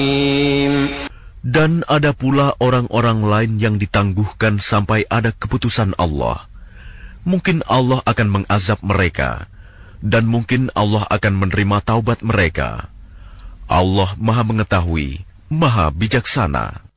Dan ada pula orang-orang lain yang ditangguhkan sampai ada keputusan Allah. Mungkin Allah akan mengazab mereka, dan mungkin Allah akan menerima taubat mereka. Allah Maha Mengetahui, Maha Bijaksana.